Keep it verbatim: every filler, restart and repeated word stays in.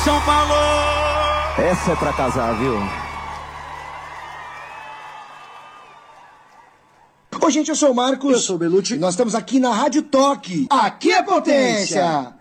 São Paulo! Essa é pra casar, viu? Oi, gente, eu sou o Marcos. Eu sou o Belucci. Nós estamos aqui na Rádio Toque. Aqui é potência!